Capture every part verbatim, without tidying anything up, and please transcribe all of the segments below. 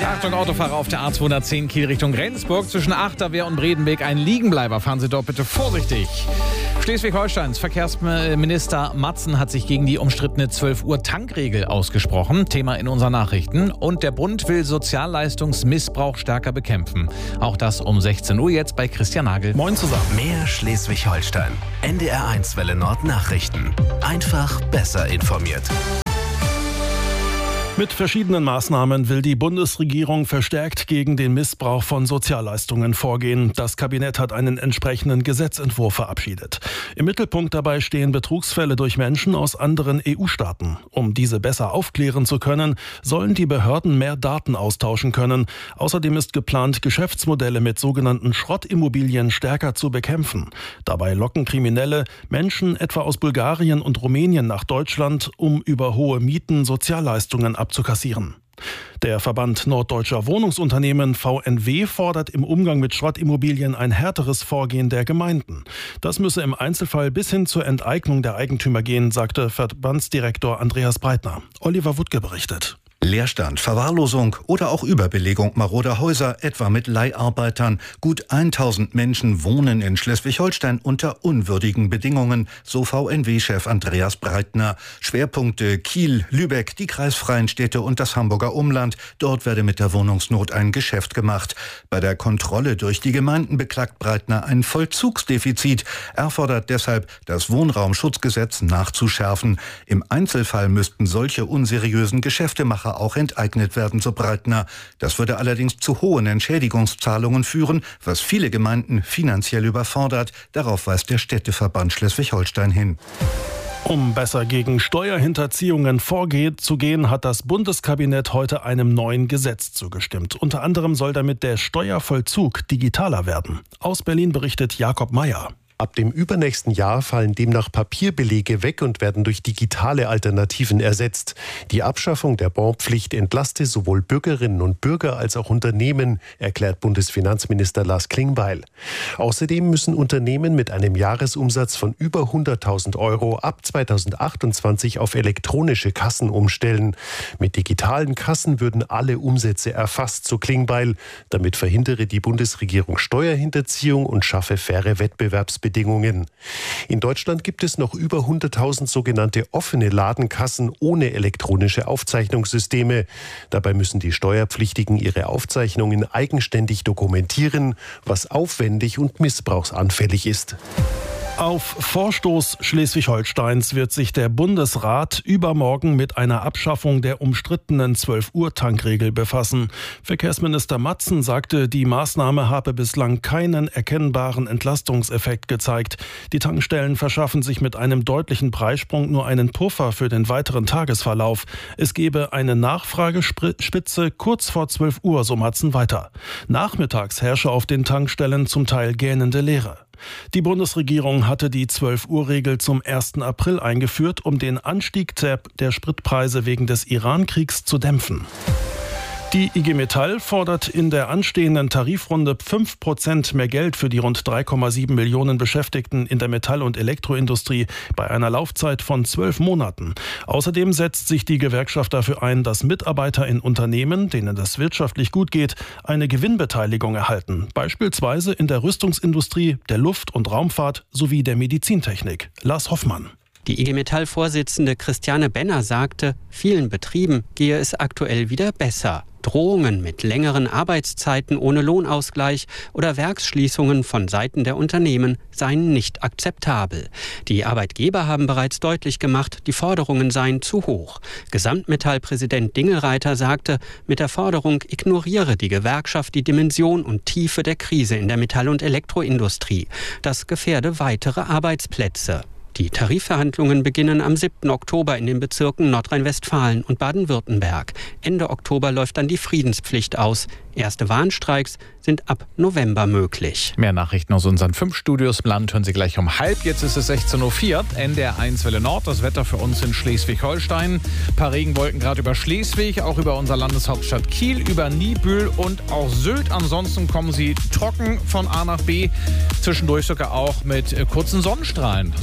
Achtung, Autofahrer auf der A zweihundertzehn Kiel Richtung Rendsburg. Zwischen Achterwehr und Bredenweg ein Liegenbleiber. Fahren Sie dort bitte vorsichtig. Schleswig-Holsteins Verkehrsminister Matzen hat sich gegen die umstrittene zwölf Uhr Tankregel ausgesprochen. Thema in unseren Nachrichten. Und der Bund will Sozialleistungsmissbrauch stärker bekämpfen. Auch das um sechzehn Uhr jetzt bei Christian Nagel. Moin zusammen. Mehr Schleswig-Holstein. N D R eins Welle Nord Nachrichten. Einfach besser informiert. Mit verschiedenen Maßnahmen will die Bundesregierung verstärkt gegen den Missbrauch von Sozialleistungen vorgehen. Das Kabinett hat einen entsprechenden Gesetzentwurf verabschiedet. Im Mittelpunkt dabei stehen Betrugsfälle durch Menschen aus anderen E U-Staaten. Um diese besser aufklären zu können, sollen die Behörden mehr Daten austauschen können. Außerdem ist geplant, Geschäftsmodelle mit sogenannten Schrottimmobilien stärker zu bekämpfen. Dabei locken Kriminelle Menschen etwa aus Bulgarien und Rumänien nach Deutschland, um über hohe Mieten Sozialleistungen abzukassieren. abzukassieren. Der Verband Norddeutscher Wohnungsunternehmen V N W fordert im Umgang mit Schrottimmobilien ein härteres Vorgehen der Gemeinden. Das müsse im Einzelfall bis hin zur Enteignung der Eigentümer gehen, sagte Verbandsdirektor Andreas Breitner. Oliver Wuttke berichtet. Leerstand, Verwahrlosung oder auch Überbelegung maroder Häuser, etwa mit Leiharbeitern. Gut tausend Menschen wohnen in Schleswig-Holstein unter unwürdigen Bedingungen, so V N W-Chef Andreas Breitner. Schwerpunkte Kiel, Lübeck, die kreisfreien Städte und das Hamburger Umland. Dort werde mit der Wohnungsnot ein Geschäft gemacht. Bei der Kontrolle durch die Gemeinden beklagt Breitner ein Vollzugsdefizit. Er fordert deshalb, das Wohnraumschutzgesetz nachzuschärfen. Im Einzelfall müssten solche unseriösen Geschäftemacher auch enteignet werden, so Breitner. Das würde allerdings zu hohen Entschädigungszahlungen führen, was viele Gemeinden finanziell überfordert. Darauf weist der Städteverband Schleswig-Holstein hin. Um besser gegen Steuerhinterziehungen vorzugehen, hat das Bundeskabinett heute einem neuen Gesetz zugestimmt. Unter anderem soll damit der Steuervollzug digitaler werden. Aus Berlin berichtet Jakob Meyer. Ab dem übernächsten Jahr fallen demnach Papierbelege weg und werden durch digitale Alternativen ersetzt. Die Abschaffung der Bonpflicht entlaste sowohl Bürgerinnen und Bürger als auch Unternehmen, erklärt Bundesfinanzminister Lars Klingbeil. Außerdem müssen Unternehmen mit einem Jahresumsatz von über hunderttausend Euro ab zweitausendachtundzwanzig auf elektronische Kassen umstellen. Mit digitalen Kassen würden alle Umsätze erfasst, so Klingbeil. Damit verhindere die Bundesregierung Steuerhinterziehung und schaffe faire Wettbewerbsbedingungen. Bedingungen. In Deutschland gibt es noch über hunderttausend sogenannte offene Ladenkassen ohne elektronische Aufzeichnungssysteme. Dabei müssen die Steuerpflichtigen ihre Aufzeichnungen eigenständig dokumentieren, was aufwendig und missbrauchsanfällig ist. Auf Vorstoß Schleswig-Holsteins wird sich der Bundesrat übermorgen mit einer Abschaffung der umstrittenen zwölf Uhr Tankregel befassen. Verkehrsminister Matzen sagte, die Maßnahme habe bislang keinen erkennbaren Entlastungseffekt gezeigt. Die Tankstellen verschaffen sich mit einem deutlichen Preissprung nur einen Puffer für den weiteren Tagesverlauf. Es gebe eine Nachfragespitze kurz vor zwölf Uhr, so Matzen weiter. Nachmittags herrsche auf den Tankstellen zum Teil gähnende Leere. Die Bundesregierung hatte die zwölf Uhr Regel zum ersten April eingeführt, um den Anstieg der Spritpreise wegen des Iran-Kriegs zu dämpfen. Die I G Metall fordert in der anstehenden Tarifrunde fünf Prozent mehr Geld für die rund drei Komma sieben Millionen Beschäftigten in der Metall- und Elektroindustrie bei einer Laufzeit von zwölf Monaten. Außerdem setzt sich die Gewerkschaft dafür ein, dass Mitarbeiter in Unternehmen, denen es wirtschaftlich gut geht, eine Gewinnbeteiligung erhalten. Beispielsweise in der Rüstungsindustrie, der Luft- und Raumfahrt sowie der Medizintechnik. Lars Hoffmann. Die I G Metall-Vorsitzende Christiane Benner sagte, vielen Betrieben gehe es aktuell wieder besser. Drohungen mit längeren Arbeitszeiten ohne Lohnausgleich oder Werksschließungen von Seiten der Unternehmen seien nicht akzeptabel. Die Arbeitgeber haben bereits deutlich gemacht, die Forderungen seien zu hoch. Gesamtmetall-Präsident Dingelreiter sagte, mit der Forderung ignoriere die Gewerkschaft die Dimension und Tiefe der Krise in der Metall- und Elektroindustrie. Das gefährde weitere Arbeitsplätze. Die Tarifverhandlungen beginnen am siebten Oktober in den Bezirken Nordrhein-Westfalen und Baden-Württemberg. Ende Oktober läuft dann die Friedenspflicht aus. Erste Warnstreiks sind ab November möglich. Mehr Nachrichten aus unseren fünf Studios im Land hören Sie gleich um halb. Jetzt ist es sechzehn Uhr vier, N D R eins Welle Nord. Das Wetter für uns in Schleswig-Holstein. Ein paar Regenwolken gerade über Schleswig, auch über unserer Landeshauptstadt Kiel, über Niebüll und auch Sylt. Ansonsten kommen Sie trocken von A nach B. Zwischendurch sogar auch mit kurzen Sonnenstrahlen. Sonnenuntergang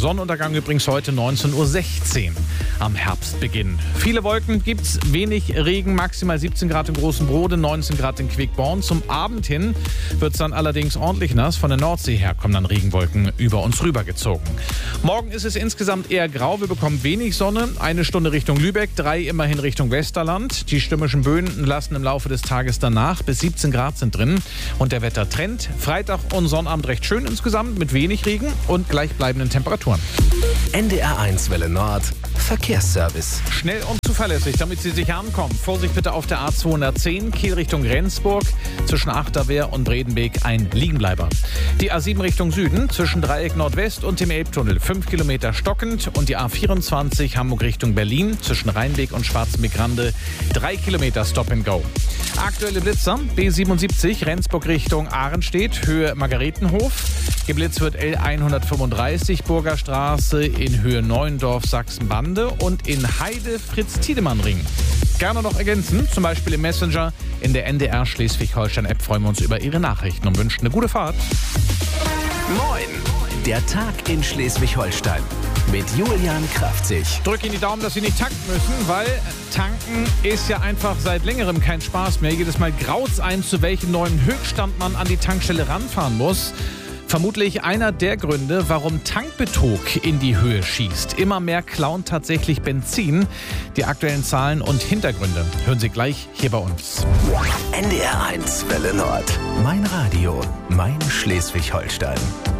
Sonnenuntergang übrigens heute neunzehn Uhr sechzehn am Herbstbeginn. Viele Wolken gibt's, wenig Regen, maximal siebzehn Grad im Großen Brode, neunzehn Grad in Quickborn. Zum Abend hin wird's dann allerdings ordentlich nass. Von der Nordsee her kommen dann Regenwolken über uns rübergezogen. Morgen ist es insgesamt eher grau. Wir bekommen wenig Sonne. Eine Stunde Richtung Lübeck, drei immerhin Richtung Westerland. Die stürmischen Böen lassen im Laufe des Tages danach. Bis siebzehn Grad sind drin. Und der Wettertrend. Freitag und Sonnabend recht schön insgesamt mit wenig Regen und gleichbleibenden Temperaturen. N D R eins Welle Nord. Verkehrsservice. Schnell und zuverlässig, damit Sie sicher ankommen. Vorsicht bitte auf der A zweihundertzehn, Kiel Richtung Rendsburg. Zwischen Achterwehr und Bredenbeek ein Liegenbleiber. Die A sieben Richtung Süden, zwischen Dreieck Nordwest und dem Elbtunnel. fünf Kilometer stockend. Und die A vierundzwanzig Hamburg Richtung Berlin, zwischen Rheinweg und Schwarzenbeck-Rande. drei Kilometer Stop and Go. Aktuelle Blitzer, B siebenundsiebzig, Rendsburg Richtung Ahrenstedt, Höhe Margaretenhof. Geblitzt wird L hundertfünfunddreißig, Burger Straße in Höhe Neuendorf, Sachsenbande und in Heide Fritz-Tiedemann-Ring. Gerne noch ergänzen, zum Beispiel im Messenger. In der N D R Schleswig-Holstein-App freuen wir uns über Ihre Nachrichten und wünschen eine gute Fahrt. Moin! Der Tag in Schleswig-Holstein mit Julian Kraftzig. Drück Ihnen die Daumen, dass Sie nicht tanken müssen, weil tanken ist ja einfach seit längerem kein Spaß mehr. Jedes Mal graut's ein, zu welchem neuen Höchststand man an die Tankstelle ranfahren muss. Vermutlich einer der Gründe, warum Tankbetrug in die Höhe schießt. Immer mehr klauen tatsächlich Benzin. Die aktuellen Zahlen und Hintergründe hören Sie gleich hier bei uns. N D R eins Welle Nord. Mein Radio, mein Schleswig-Holstein.